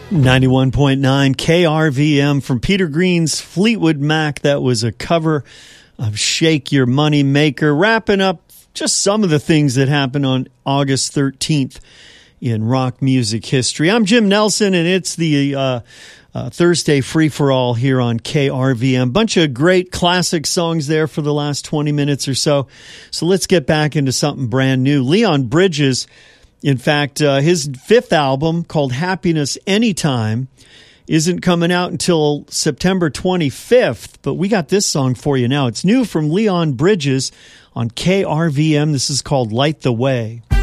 91.9 KRVM from Peter Green's Fleetwood Mac. That was a cover of Shake Your Money Maker, wrapping up just some of the things that happened on August 13th in rock music history. I'm Jim Nelson, and it's the Thursday free-for-all here on KRVM. Bunch of great classic songs there for the last 20 minutes or so. So let's get back into something brand new. Leon Bridges, in fact, his fifth album, called Happiness Anytime, isn't coming out until September 25th, but we got this song for you now. It's new from Leon Bridges on KRVM. This is called Light the Way.